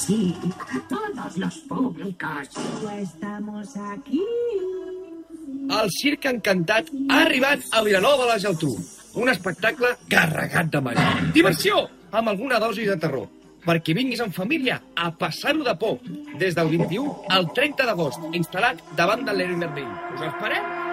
sí, todos los públicos. Estamos aquí. El Circ Encantat ha arribat a Vilanova de la Geltrú. Un espectacle carregat de màgia. Diversió, amb alguna dosi de terror. Perquè vinguis en família a passar-ho de por. Des del 21 al 30 d'agost, instal·lat davant de l'Heroi Merlin. Us esperem?